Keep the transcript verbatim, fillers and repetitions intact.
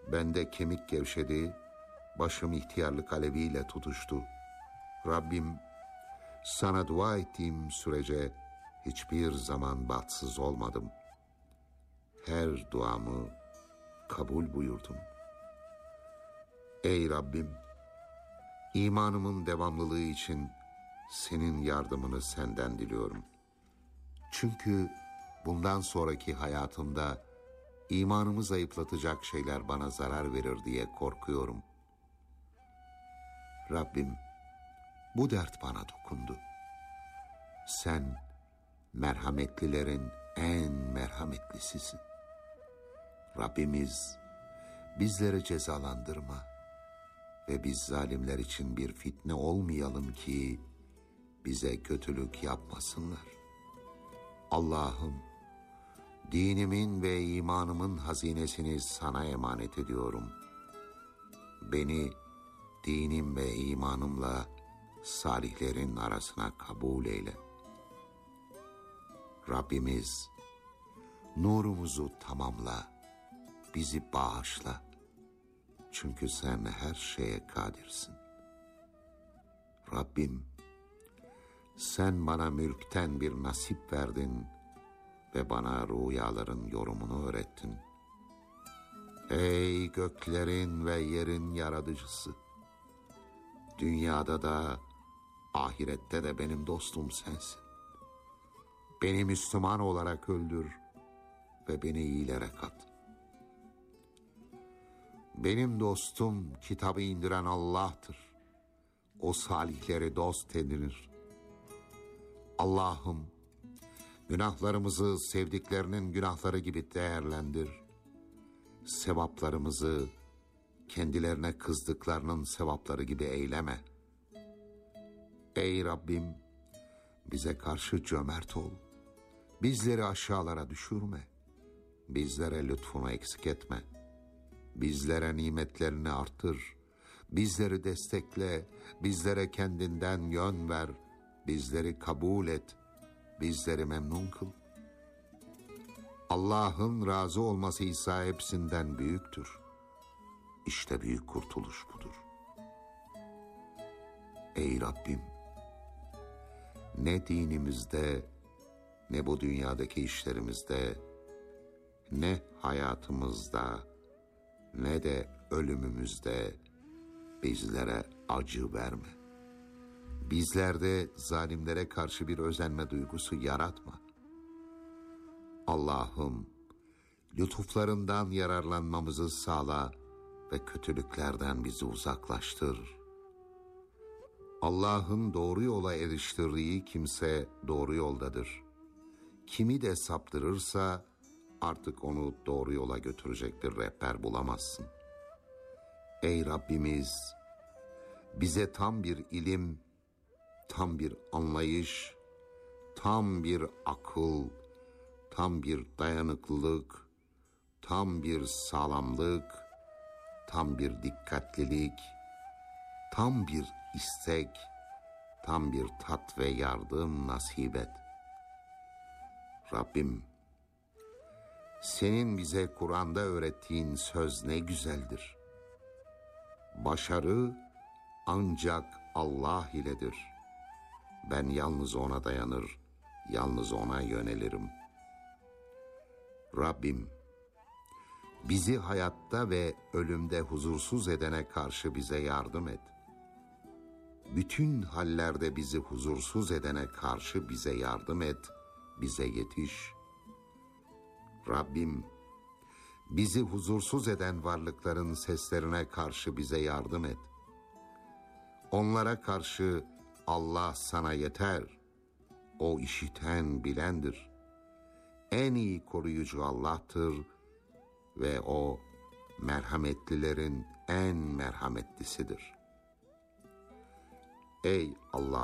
Bende kemik gevşedi, başım ihtiyarlık aleviyle tutuştu. Rabbim, sana dua ettiğim sürece hiçbir zaman bahtsız olmadım. Her duamı kabul buyurdun. Ey Rabbim, imanımın devamlılığı için senin yardımını senden diliyorum. Çünkü bundan sonraki hayatımda imanımı zayıflatacak şeyler bana zarar verir diye korkuyorum. Rabbim, bu dert bana dokundu. Sen merhametlilerin en merhametlisisin. Rabbimiz, bizleri cezalandırma ve biz zalimler için bir fitne olmayalım ki bize kötülük yapmasınlar. Allah'ım, dinimin ve imanımın hazinesini sana emanet ediyorum. Beni dinim ve imanımla salihlerin arasına kabul eyle. Rabbimiz, nurumuzu tamamla, bizi bağışla. Çünkü sen her şeye kadirsin. Rabbim, sen bana mülkten bir nasip verdin ve bana rüyaların yorumunu öğrettin. Ey göklerin ve yerin yaratıcısı! Dünyada da, ahirette de benim dostum sensin. Beni Müslüman olarak öldür ve beni iyilere kat. Benim dostum kitabı indiren Allah'tır. O salihleri dost edinir. Allah'ım, günahlarımızı sevdiklerinin günahları gibi değerlendir. Sevaplarımızı kendilerine kızdıklarının sevapları gibi eyleme. Ey Rabbim, bize karşı cömert ol. Bizleri aşağılara düşürme. Bizlere lütfunu eksik etme. Bizlere nimetlerini artır. Bizleri destekle. Bizlere kendinden yön ver. Bizleri kabul et. Bizleri memnun kıl. Allah'ın razı olması ise hepsinden büyüktür. İşte büyük kurtuluş budur. Ey Rabbim, ne dinimizde, ne bu dünyadaki işlerimizde, ne hayatımızda, ne de ölümümüzde bizlere acı verme. Bizlerde zalimlere karşı bir özenme duygusu yaratma. Allah'ım, lütuflarından yararlanmamızı sağla ve kötülüklerden bizi uzaklaştır. Allah'ın doğru yola eriştirdiği kimse doğru yoldadır. Kimi de saptırırsa artık onu doğru yola götürecek bir rehber bulamazsın. Ey Rabbimiz, bize tam bir ilim, tam bir anlayış, tam bir akıl, tam bir dayanıklılık, tam bir sağlamlık, tam bir dikkatlilik, tam bir istek, tam bir tat ve yardım nasip et. Rabbim, senin bize Kur'an'da öğrettiğin söz ne güzeldir. Başarı ancak Allah iledir. Ben yalnız ona dayanır, yalnız ona yönelirim. Rabbim, bizi hayatta ve ölümde huzursuz edene karşı bize yardım et. Bütün hallerde bizi huzursuz edene karşı bize yardım et, bize yetiş. Rabbim, bizi huzursuz eden varlıkların seslerine karşı bize yardım et. Onlara karşı Allah sana yeter. O işiten bilendir. En iyi koruyucu Allah'tır ve o merhametlilerin en merhametlisidir. Ey Allah!